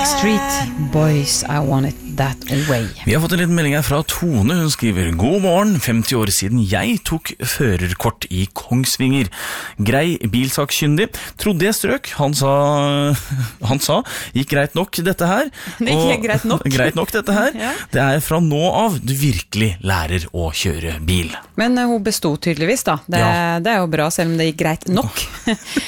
Backstreet Boys, I Want It That Way. Vi har fått en liten melding her fra Tone. Hun skriver: God morgen, 50 år siden jeg tok førerkort i Kongsvinger. Grei bilsakkyndig. Trodde jeg strøk. Han sa, gikk greit nok dette her. Det gikk greit nok. Greit nok dette her. Ja. Det er fra nå av du virkelig lærer å kjøre bil. Men hun bestod tydeligvis da. Det er jo bra, selv om det gikk greit nok.